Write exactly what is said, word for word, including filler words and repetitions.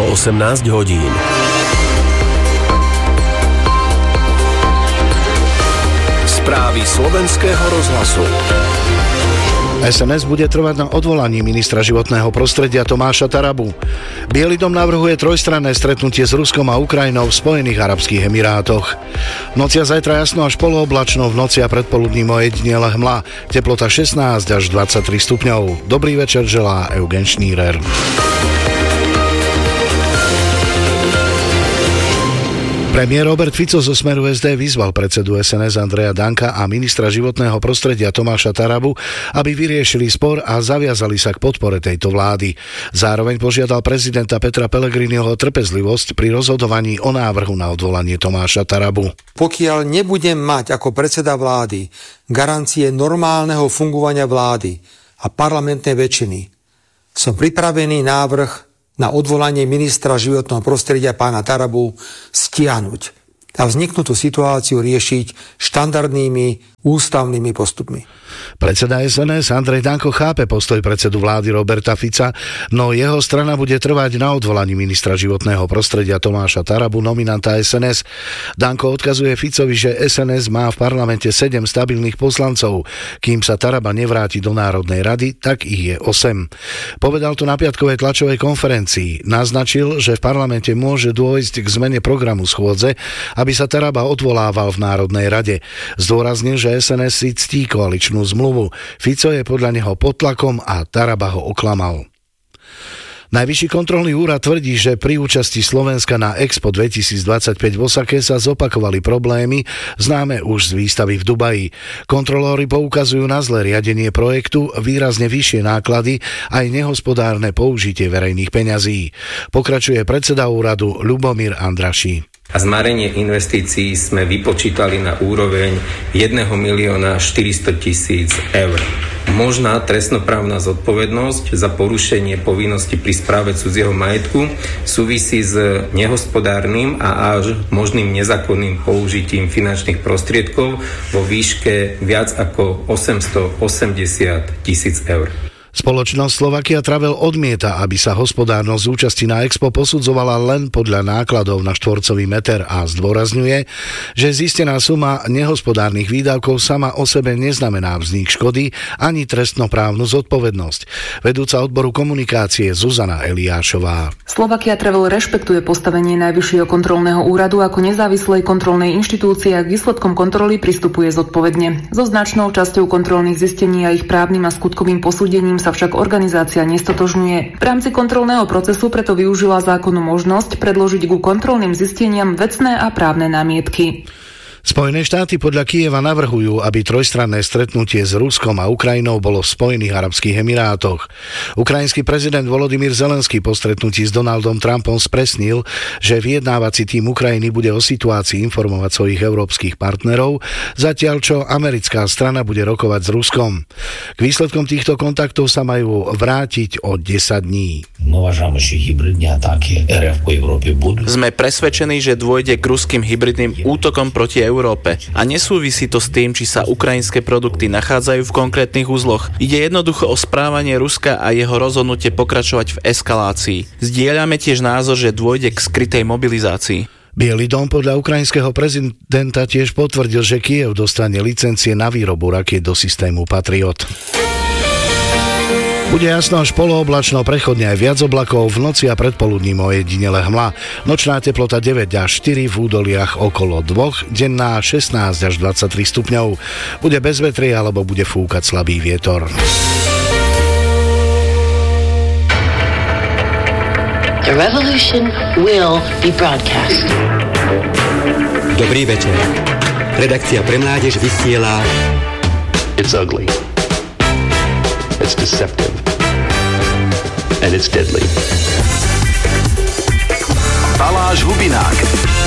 osemnásť hodín. Správy slovenského rozhlasu. es en es bude trvať na odvolaní ministra životného prostredia Tomáša Tarabu. Biely dom navrhuje trojstranné stretnutie s Ruskom a Ukrajinou v Spojených arabských emirátoch. V noci a zajtra jasno až polooblačno, v noci a predpoludním ojedinele hmla. Teplota šestnásť až dvadsaťtri stupňov. Dobrý večer želá Eugen Šnírer. Premiér Robert Fico zo Smeru es dé vyzval predsedu es en es Andreja Danka a ministra životného prostredia Tomáša Tarabu, aby vyriešili spor a zaviazali sa k podpore tejto vlády. Zároveň požiadal prezidenta Petra Pellegriniho o trpezlivosť pri rozhodovaní o návrhu na odvolanie Tomáša Tarabu. Pokiaľ nebudem mať ako predseda vlády garancie normálneho fungovania vlády a parlamentnej väčšiny, som pripravený návrh na odvolanie ministra životného prostredia pána Tarabu stiahnuť a vzniknutú situáciu riešiť štandardnými ústavnými postupmi. Predseda es en es Andrej Danko chápe postoj predsedu vlády Roberta Fica, no jeho strana bude trvať na odvolaní ministra životného prostredia Tomáša Tarabu, nominanta es en es. Danko odkazuje Ficovi, že es en es má v parlamente sedem stabilných poslancov. Kým sa Taraba nevráti do Národnej rady, tak ich je osem. Povedal to na piatkovej tlačovej konferencii. Naznačil, že v parlamente môže dôjsť k zmene programu schôdze, aby sa Taraba odvolával v Národnej rade. Zdôraznil, že es en es si ctí koaličnú zmluvu. Fico je podľa neho pod tlakom a Taraba ho oklamal. Najvyšší kontrolný úrad tvrdí, že pri účasti Slovenska na Expo dvetisícdvadsaťpäť v Osake sa zopakovali problémy známe už z výstavy v Dubaji. Kontrolóri poukazujú na zlé riadenie projektu, výrazne vyššie náklady aj nehospodárne použitie verejných peňazí. Pokračuje predseda úradu Ľubomír Andraší. A zmarenie investícií sme vypočítali na úroveň jeden milión štyristo tisíc eur. Možná trestnoprávna zodpovednosť za porušenie povinnosti pri správe cudzieho majetku súvisí s nehospodárnym a až možným nezákonným použitím finančných prostriedkov vo výške viac ako osemstoosemdesiat tisíc eur. Spoločnosť Slovakia Travel odmieta, aby sa hospodárnosť účasti na Expo posudzovala len podľa nákladov na štvorcový meter a zdôrazňuje, že zistená suma nehospodárnych výdavkov sama o sebe neznamená vznik škody ani trestnoprávnu zodpovednosť. Vedúca odboru komunikácie Zuzana Eliášová. Slovakia Travel rešpektuje postavenie Najvyššieho kontrolného úradu ako nezávislej kontrolnej inštitúcie a k výsledkom kontroly pristupuje zodpovedne. So značnou časťou kontrolných zistení a ich právnym a skutkovým posúdením sa však organizácia nestotožňuje. V rámci kontrolného procesu preto využila zákonnú možnosť predložiť ku kontrolným zisteniam vecné a právne námietky. Spojené štáty podľa Kyjeva navrhujú, aby trojstranné stretnutie s Ruskom a Ukrajinou bolo v Spojených arabských emirátoch. Ukrajinský prezident Volodymyr Zelenský po stretnutí s Donaldom Trumpom spresnil, že vyjednávací tím Ukrajiny bude o situácii informovať svojich európskych partnerov, zatiaľ čo americká strana bude rokovať s Ruskom. K výsledkom týchto kontaktov sa majú vrátiť o desať dní. Sme presvedčení, že dôjde k ruským hybridným útokom proti Európe a nesúvisí to s tým, či sa ukrajinské produkty nachádzajú v konkrétnych uzloch. Ide jednoducho o správanie Ruska a jeho rozhodnutie pokračovať v eskalácii. Zdieľame tiež názor, že dôjde k skrytej mobilizácii. Biely dom podľa ukrajinského prezidenta tiež potvrdil, že Kyjev dostane licencie na výrobu rakiet do systému Patriot. Bude jasno až polooblačno, prechodne aj viac oblakov, v noci a predpoludním ojedinele hmla. Nočná teplota deväť až štyri, v údoliach okolo dva, denná šestnásť až dvadsaťtri stupňov. Bude bez vetrie alebo bude fúkať slabý vietor. The revolution will be broadcast. Dobrý večer. Redakcia pre mládež vysiela It's ugly. It's deceptive. And it's deadly. Baláš Hubinák.